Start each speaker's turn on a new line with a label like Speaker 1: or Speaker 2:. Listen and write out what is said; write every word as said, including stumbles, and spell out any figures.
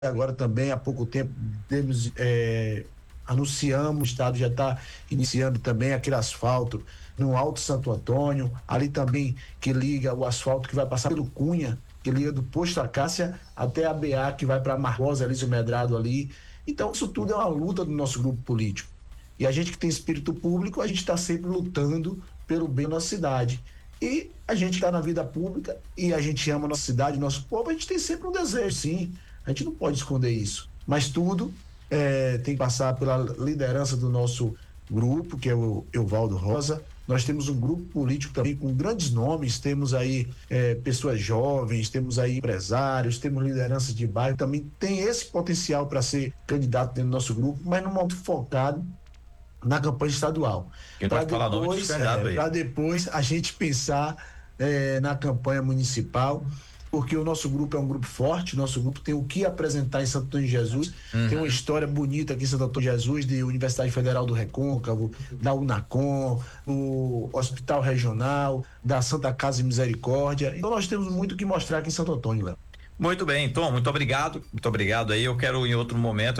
Speaker 1: agora também, há pouco tempo, temos, é, anunciamos, o Estado já está iniciando também aquele asfalto no Alto Santo Antônio, ali também que liga o asfalto que vai passar pelo Cunha, que liga do Posto Acácia até a B A, que vai para Margosa, Elísio Medrado ali. Então, isso tudo é uma luta do nosso grupo político. E a gente que tem espírito público, a gente está sempre lutando pelo bem da nossa cidade. E a gente está na vida pública e a gente ama a nossa cidade, nosso povo, a gente tem sempre um desejo, sim. A gente não pode esconder isso. Mas tudo é, tem que passar pela liderança do nosso grupo, que é o Evaldo Rosa. Nós temos um grupo político também com grandes nomes, temos aí é, pessoas jovens, temos aí empresários, temos lideranças de bairro, também tem esse potencial para ser candidato dentro do nosso grupo, mas num momento focado na campanha estadual.
Speaker 2: Quem
Speaker 1: Para
Speaker 2: pode falar nome dos
Speaker 1: depois,
Speaker 2: candidatos
Speaker 1: é,
Speaker 2: aí?
Speaker 1: para depois a gente pensar é, na campanha municipal, porque o nosso grupo é um grupo forte, nosso grupo tem o que apresentar em Santo Antônio de Jesus,
Speaker 2: Uhum.
Speaker 1: tem uma história bonita aqui em Santo Antônio de Jesus, de Universidade Federal do Recôncavo, da Unacom, o Hospital Regional, da Santa Casa de Misericórdia. Então nós temos muito o que mostrar aqui em Santo Antônio, Léo.
Speaker 2: Muito bem, Tom, muito obrigado, muito obrigado aí. Eu quero em outro momento